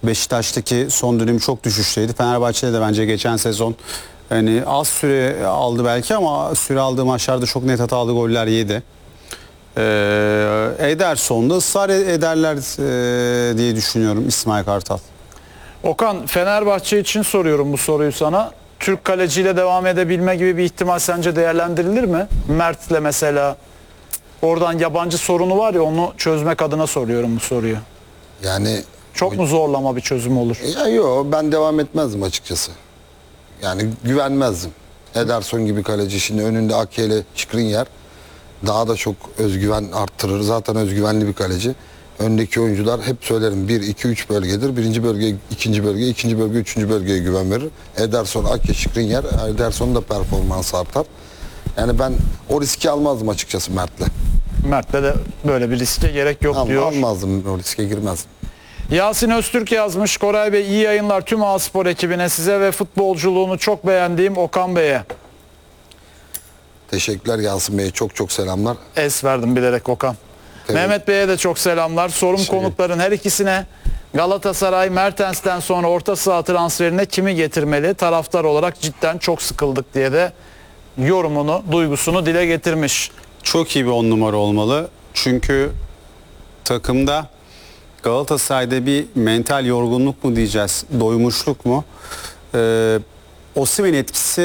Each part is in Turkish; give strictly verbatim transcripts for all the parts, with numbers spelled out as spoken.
Beşiktaş'taki son dönemi çok düşüşteydi. Fenerbahçe'de de bence geçen sezon hani az süre aldı belki ama süre aldığı maçlarda çok net hatalı goller yedi. Ee, Ederson'da ısrar ederler e, diye düşünüyorum İsmail Kartal. Okan, Fenerbahçe için soruyorum bu soruyu sana. Türk kaleciyle devam edebilme gibi bir ihtimal sence değerlendirilir mi? Mert'le mesela oradan yabancı sorunu var ya, onu çözmek adına soruyorum bu soruyu. Yani Çok mu zorlama bir çözüm olur? ya yok, ben devam etmezdim açıkçası. Yani güvenmezdim. Ederson gibi kaleci şimdi önünde Ake ile Skriniar daha da çok özgüven arttırır. Zaten özgüvenli bir kaleci. Öndeki oyuncular hep söylerim bir iki üç bölgedir. Birinci bölge, ikinci bölge, ikinci bölge, üçüncü bölgeye güven verir. Ederson, Ake, Skriniar, Ederson'un da performansı artar. Yani ben o riski almazdım açıkçası Mert'le. Mert'le de böyle bir riske gerek yok Al, diyor. almazdım, o riske girmezdim. Yasin Öztürk yazmış. Koray Bey, iyi yayınlar tüm A-Spor ekibine, size ve futbolculuğunu çok beğendiğim Okan Bey'e. Teşekkürler Yasin Bey'e, çok çok selamlar. Es verdim bilerek Okan. Evet. Mehmet Bey'e de çok selamlar. Sorum Şey- konukların her ikisine. Galatasaray Mertens'ten sonra orta saha transferine kimi getirmeli? Taraftar olarak cidden çok sıkıldık diye de yorumunu, duygusunu dile getirmiş. Çok iyi bir on numara olmalı. Çünkü takımda Galatasaray'da bir mental yorgunluk mu diyeceğiz, doymuşluk mu? Ee, Osimhen etkisi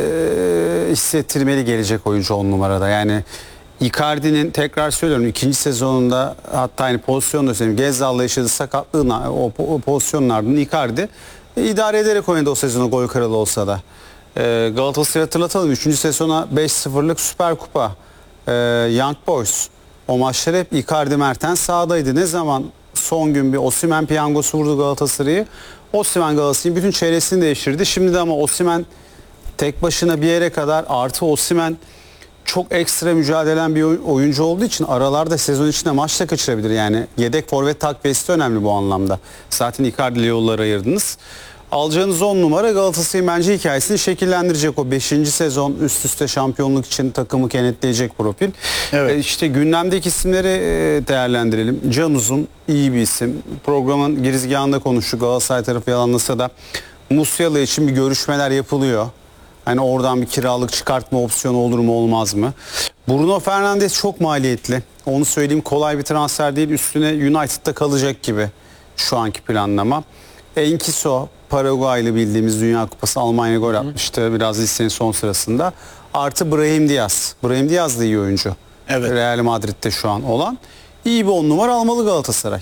e, hissettirmeli gelecek oyuncu on numarada. Yani Icardi'nin, tekrar söylüyorum, ikinci sezonunda hatta aynı pozisyonda söyleyeyim, Gezzal'la yaşadığı sakatlığın o, o pozisyonun ardından Icardi e, idare ederek oynadı o sezonu, gol kralı olsa da. Ee, Galatasaray'ı hatırlatalım, üçüncü sezona beş sıfırlık Süper Kupa, e, Young Boys, o maçlar hep Icardi, Mertens sahadaydı. Ne zaman son gün bir Osimhen piyangosu vurdu Galatasaray'ı, Osimhen Galatasaray'ın bütün çevresini değiştirdi. Şimdi de ama Osimhen tek başına bir yere kadar, artı Osimhen çok ekstra mücadelen bir oyuncu olduğu için aralarda sezon içinde maç da kaçırabilir. Yani yedek forvet takviyesi de önemli bu anlamda. Zaten Icardi ile yolları ayırdınız. Alacağınız on numara Galatasaray'ın bence hikayesini şekillendirecek, o beşinci sezon üst üste şampiyonluk için takımı kenetleyecek profil. Evet. E işte gündemdeki isimleri e, değerlendirelim. Can Uzun iyi bir isim. Programın girizgahında konuştuk. Galatasaray tarafı yalanlasa da Musiala için bir görüşmeler yapılıyor. Hani oradan bir kiralık çıkartma opsiyonu olur mu olmaz mı? Bruno Fernandes çok maliyetli. Onu söyleyeyim, kolay bir transfer değil. Üstüne United'da kalacak gibi şu anki planlama. Enkiso, Paraguaylı, bildiğimiz Dünya Kupası, Almanya gol atmıştı biraz listenin son sırasında. Artı Brahim Diaz. Brahim Diaz da iyi oyuncu. Evet. Real Madrid'de şu an olan. İyi bir on numara almalı Galatasaray.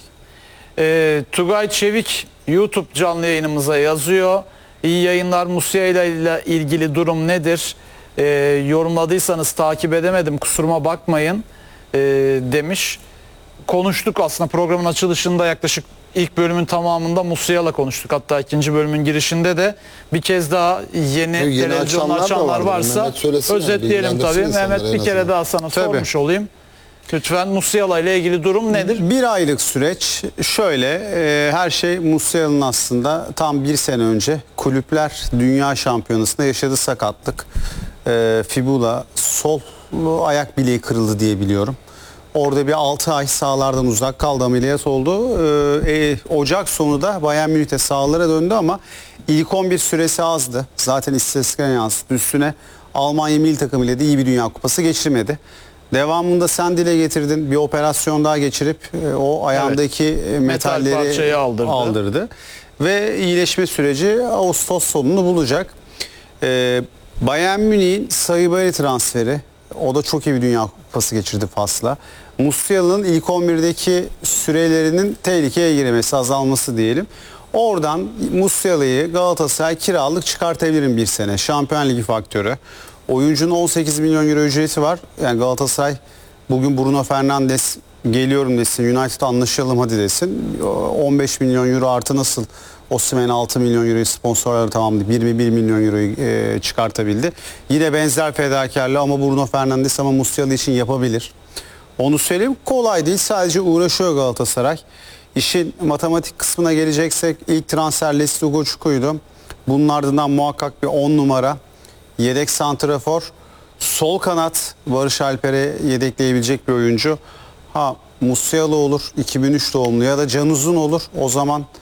Ee, Tugay Çevik YouTube canlı yayınımıza yazıyor. İyi yayınlar, Musiala ile ilgili durum nedir? Ee, yorumladıysanız takip edemedim, kusuruma bakmayın ee, demiş. Konuştuk aslında programın açılışında, yaklaşık ilk bölümün tamamında Musiala konuştuk. Hatta ikinci bölümün girişinde de bir kez daha yeni, Yeni televizyon açanlar da açanlar vardır. varsa Mehmet söylesin yani, özetleyelim bilgilendirsin tabii. insanları Mehmet, en bir kere azından. daha sana Tabii. sormuş olayım. Lütfen Musiala ile ilgili durum nedir? Bir aylık süreç. Şöyle, e, her şey Musiala'nın aslında tam bir sene önce Kulüpler Dünya Şampiyonası'nda yaşadığı sakatlık. E, fibula, sol ayak bileği kırıldı diye biliyorum. Orada bir altı ay sahalardan uzak kaldı, ameliyat oldu. E, e, Ocak sonu da Bayern Münih'te sahalara döndü ama ilk on bir süresi azdı. Zaten istatistiklerine yansıttı. Üstüne Almanya milli takımıyla da iyi bir Dünya Kupası geçirmedi. Devamında sen dile getirdin, bir operasyon daha geçirip e, o ayağındaki e, Metal metalleri parçayı aldırdı. aldırdı. Ve iyileşme süreci Ağustos sonunu bulacak. E, Bayern Münih'in Saibari transferi, o da çok iyi bir Dünya Kupası geçirdi Fas'la. Musiala'nın ilk on birdeki sürelerinin tehlikeye girmesi, azalması diyelim. Oradan Musiala'yı Galatasaray kiralık çıkartabilirim bir sene. Şampiyon Ligi faktörü. Oyuncunun on sekiz milyon euro ücreti var. Yani Galatasaray bugün Bruno Fernandes geliyorum desin, United'da anlaşalım hadi desin. on beş milyon euro artı nasıl Osimhen altı milyon euroyu sponsorları tamamladı. yirmi bir milyon euroyu e, çıkartabildi. Yine benzer fedakarlığı ama Bruno Fernandes ama Musiala için yapabilir. Onu söyleyeyim, kolay değil, sadece uğraşıyor Galatasaray. İşin matematik kısmına geleceksek ilk transfer Leslie Ugochukwu. Bunun ardından muhakkak bir on numara, yedek santrafor, sol kanat Barış Alper'e yedekleyebilecek bir oyuncu. Ha Musiala olur, iki bin üç doğumlu, ya da Can Uzun olur. O zaman